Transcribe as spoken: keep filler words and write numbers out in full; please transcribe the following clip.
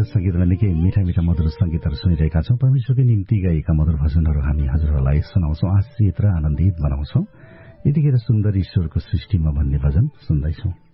साझा संगीतमा निकै मिठा मिठा मधुर संगीतहरू सुनिरहेका छौं। परमेश्वरकै निम्ति गाएका मधुर भजनहरू हामी हजुरहरूलाई सुनाउँछौं, आशित र आनन्दित बनाउँछौं। यतिखेर सुन्दर ईश्वरको सृष्टिमा भन्ने भजन सुन्दैछौं।